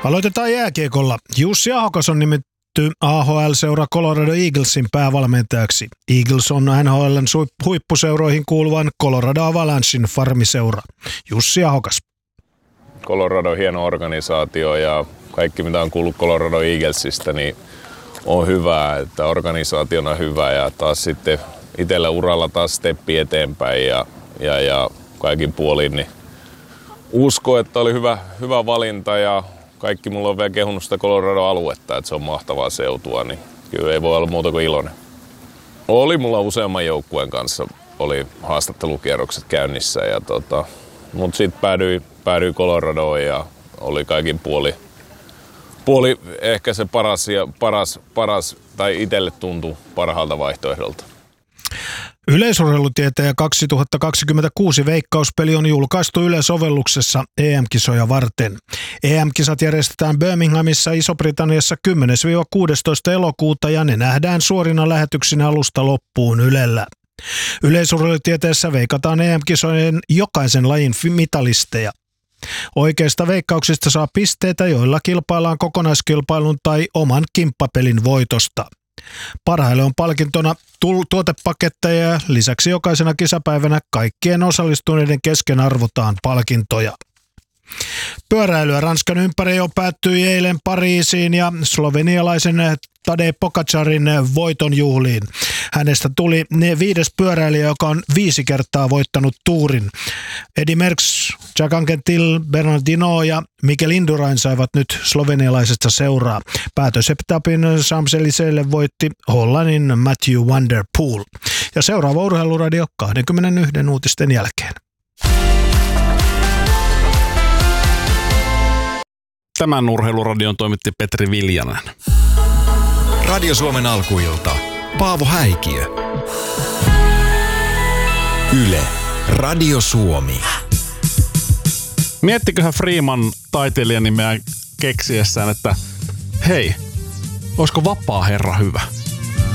Aloitetaan jääkiekolla. Jussi Ahokas on nimetty AHL-seura Colorado Eaglesin päävalmentajaksi. Eagles on NHL:n huippuseuroihin kuuluvan Colorado Avalanchein farmiseura. Jussi Ahokas. Colorado on hieno organisaatio ja kaikki mitä on kuullut Colorado Eaglesista niin on hyvää, että organisaationa hyvä ja taas sitten itsellä uralla taas steppi eteenpäin ja kaikin puolin niin usko, että oli hyvä valinta ja kaikki mulla on vielä kehunut sitä Colorado-aluetta, että se on mahtavaa seutua, niin kyllä ei voi olla muuta kuin iloinen. Oli mulla useamman joukkueen kanssa, oli haastattelukierrokset käynnissä, mutta sitten päädyin Coloradoon ja oli kaikin puoli ehkä se paras tai itselle tuntui parhaalta vaihtoehdolta. Yleisurheilutieteen 2026 veikkauspeli on julkaistu Yle-sovelluksessa EM-kisoja varten. EM-kisat järjestetään Birminghamissa Iso-Britanniassa 10-16 elokuuta ja ne nähdään suorina lähetyksinä alusta loppuun Ylellä. Yleisurheilutieteessä veikataan EM-kisojen jokaisen lajin mitalisteja. Oikeista veikkauksista saa pisteitä, joilla kilpaillaan kokonaiskilpailun tai oman kimppapelin voitosta. Parhaille on palkintona tuotepaketteja ja lisäksi jokaisena kisapäivänä kaikkien osallistuneiden kesken arvotaan palkintoja. Pyöräilyä Ranskan ympärijo päättyi eilen Pariisiin ja slovenialaisen Tadej Pogačarin voiton juhliin. Hänestä tuli 5. pyöräilijä, joka on 5 kertaa voittanut Tourin. Eddy Merckx, Jack Anquetil, Bernardino ja Mikel Indurain saivat nyt slovenialaisesta seuraa. Päätösetapin Champs-Élysées voitti Hollannin Matthew van der Poel. Ja seuraava Urheiluradio 21 uutisten jälkeen. Tämän Urheiluradion toimitti Petri Viljanen. Radio Suomen alkuilta. Paavo Häikiö. Yle. Radio Suomi. Miettiköhän Freeman taiteilijan nimeä keksiessään, että hei, olisiko vapaa herra hyvä?